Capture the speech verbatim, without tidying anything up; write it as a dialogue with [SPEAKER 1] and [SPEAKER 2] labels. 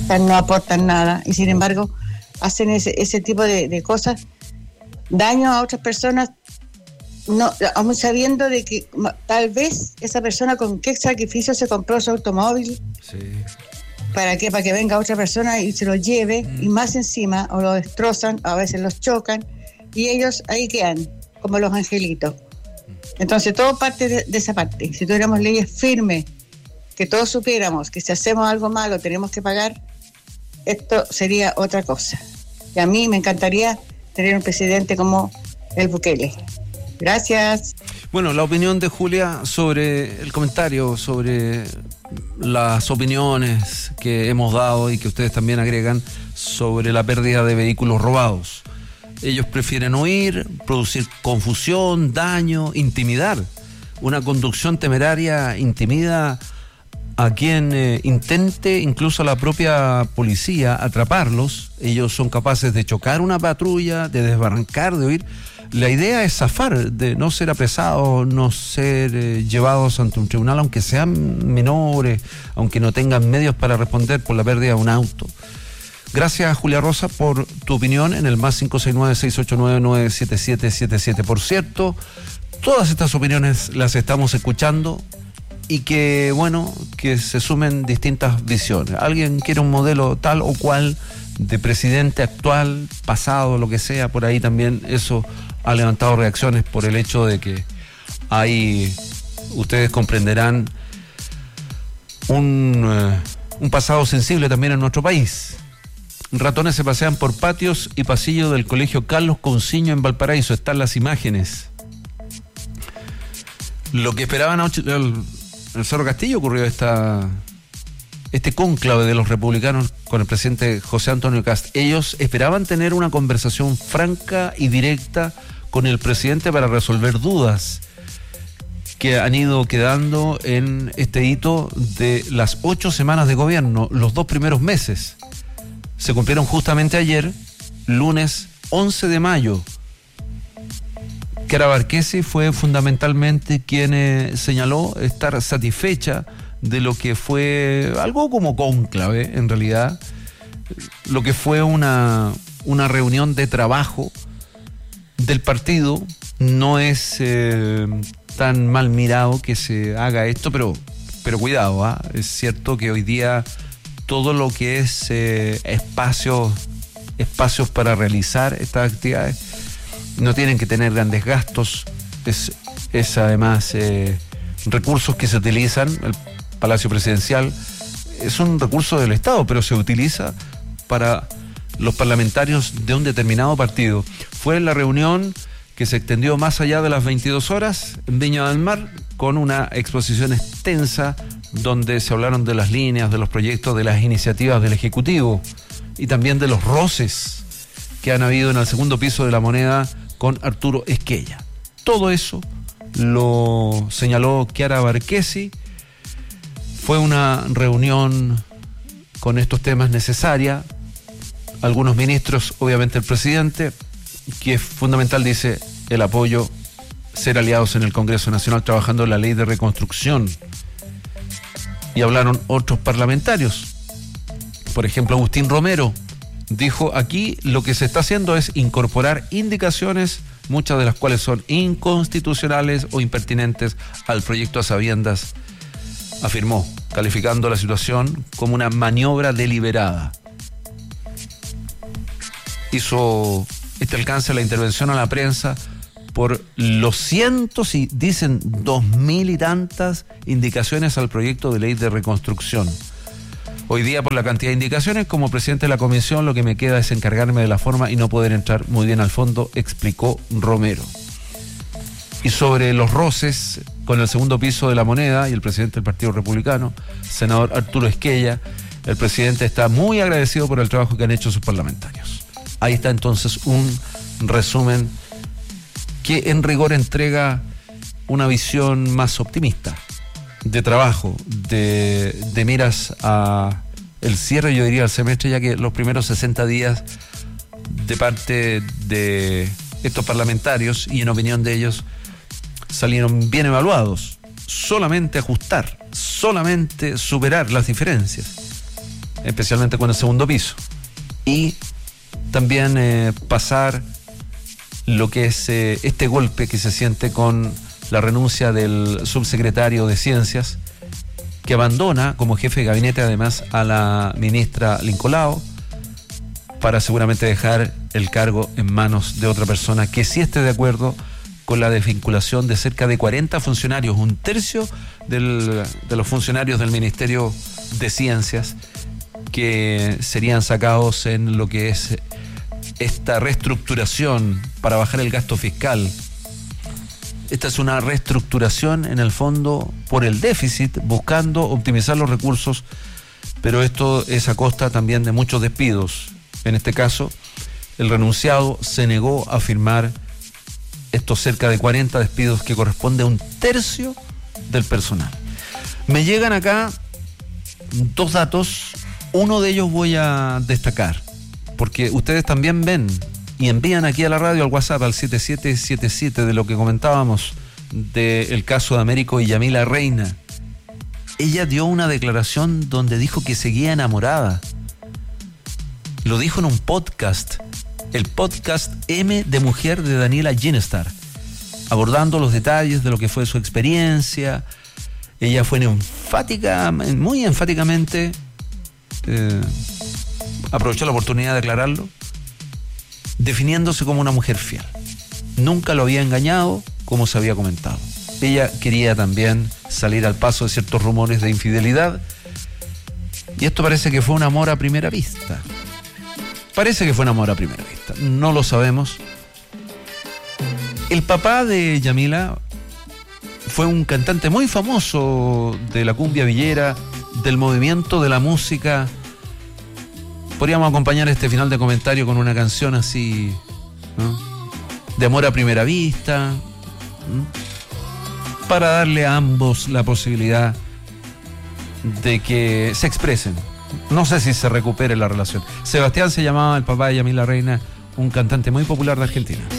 [SPEAKER 1] O sea, no aportan nada y sin embargo hacen ese, ese tipo de, de cosas, daño a otras personas, no, aún sabiendo de que tal vez esa persona con qué sacrificio se compró su automóvil.
[SPEAKER 2] Sí.
[SPEAKER 1] ¿Para qué? Para que venga otra persona y se lo lleve, mm. y más encima, o lo destrozan, a veces los chocan, y ellos ahí quedan, como los angelitos. Entonces todo parte de, de esa parte. Si tuviéramos leyes firmes, que todos supiéramos que si hacemos algo malo tenemos que pagar, esto sería otra cosa. Y a mí me encantaría tener un presidente como el Bukele. Gracias.
[SPEAKER 2] Bueno, la opinión de Julia sobre el comentario, sobre las opiniones que hemos dado y que ustedes también agregan sobre la pérdida de vehículos robados. Ellos prefieren huir, producir confusión, daño, intimidar. Una conducción temeraria intimida a quien eh, intente, incluso a la propia policía, atraparlos. Ellos son capaces de chocar una patrulla, de desbarrancar, de huir. La idea es zafar, de no ser apresados, no ser eh, llevados ante un tribunal, aunque sean menores, aunque no tengan medios para responder por la pérdida de un auto. Gracias, Julia Rosa, por tu opinión en el más cinco seis nueve, seis ocho nueve, nueve siete siete siete siete. Por cierto, todas estas opiniones las estamos escuchando y que, bueno, que se sumen distintas visiones. Alguien quiere un modelo tal o cual de presidente actual, pasado, lo que sea, por ahí también eso ha levantado reacciones por el hecho de que hay, ustedes comprenderán, un, uh, un pasado sensible también en nuestro país. Ratones se pasean por patios y pasillos del colegio Carlos Cousiño en Valparaíso. Están las imágenes. Lo que esperaban anoche en el Cerro Castillo ocurrió esta, este cónclave de los republicanos con el presidente José Antonio Kast. Ellos esperaban tener una conversación franca y directa con el presidente para resolver dudas que han ido quedando en este hito de las ocho semanas de gobierno, los dos primeros meses. Se cumplieron justamente ayer, lunes once de mayo. Chiara Varghese fue fundamentalmente quien eh, señaló estar satisfecha de lo que fue algo como cónclave, en realidad, lo que fue una, una reunión de trabajo del partido. No es eh, tan mal mirado que se haga esto, pero, pero cuidado, ¿eh? Es cierto que hoy día todo lo que es eh, espacios, espacios para realizar estas actividades no tienen que tener grandes gastos. Es, es además eh, recursos que se utilizan. El Palacio Presidencial es un recurso del Estado, pero se utiliza para los parlamentarios de un determinado partido. Fue la reunión que se extendió más allá de las veintidós horas en Viña del Mar, con una exposición extensa donde se hablaron de las líneas, de los proyectos, de las iniciativas del Ejecutivo y también de los roces que han habido en el segundo piso de La Moneda con Arturo Esquella. Todo eso lo señaló Chiara Varghese. Fue una reunión con estos temas necesaria. Algunos ministros, obviamente el presidente, que es fundamental, dice, el apoyo, ser aliados en el Congreso Nacional trabajando en la ley de reconstrucción. Y hablaron otros parlamentarios. Por ejemplo, Agustín Romero dijo: aquí lo que se está haciendo es incorporar indicaciones, muchas de las cuales son inconstitucionales o impertinentes al proyecto a sabiendas, afirmó, calificando la situación como una maniobra deliberada. Hizo este alcance a la intervención a la prensa por los cientos y dicen dos mil y tantas indicaciones al proyecto de ley de reconstrucción. Hoy día, por la cantidad de indicaciones, como presidente de la comisión, lo que me queda es encargarme de la forma y no poder entrar muy bien al fondo, explicó Romero. Y sobre los roces con el segundo piso de La Moneda y el presidente del Partido Republicano, senador Arturo Esquella, el presidente está muy agradecido por el trabajo que han hecho sus parlamentarios. Ahí está entonces un resumen que en rigor entrega una visión más optimista de trabajo, de, de miras a el cierre, yo diría, del semestre, ya que los primeros sesenta días de parte de estos parlamentarios, y en opinión de ellos, salieron bien evaluados. Solamente ajustar, solamente superar las diferencias. especialmente con el segundo piso. Y también eh, pasar lo que es eh, este golpe que se siente con la renuncia del subsecretario de Ciencias, que abandona como jefe de gabinete además a la ministra Lincolao, para seguramente dejar el cargo en manos de otra persona que sí esté de acuerdo con la desvinculación de cerca de cuarenta funcionarios, un tercio del, de los funcionarios del Ministerio de Ciencias, que serían sacados en lo que es esta reestructuración para bajar el gasto fiscal. Esta es una reestructuración en el fondo por el déficit, buscando optimizar los recursos, pero esto es a costa también de muchos despidos. En este caso, el renunciado se negó a firmar estos cerca de cuarenta despidos que corresponde a un tercio del personal. Me llegan acá dos datos, uno de ellos voy a destacar, porque ustedes también ven y envían aquí a la radio, al WhatsApp, al siete siete siete siete, de lo que comentábamos del caso de Américo y Yamila Reina. Ella dio una declaración donde dijo que seguía enamorada. Lo dijo en un podcast, el podcast M de Mujer de Daniela Ginestar, abordando los detalles de lo que fue su experiencia. Ella fue enfática, muy enfáticamente, eh, aprovechó la oportunidad de aclararlo, definiéndose como una mujer fiel. Nunca lo había engañado, como se había comentado. Ella quería también salir al paso de ciertos rumores de infidelidad, y esto parece que fue un amor a primera vista. Parece que fue un amor a primera vista, no lo sabemos. El papá de Yamila fue un cantante muy famoso de la cumbia villera, del movimiento de la música. Podríamos acompañar este final de comentario con una canción así, ¿no?, de amor a primera vista, ¿no?, para darle a ambos la posibilidad de que se expresen. No sé si se recupere la relación. Sebastián se llamaba el papá de Yamila Reina, un cantante muy popular de Argentina.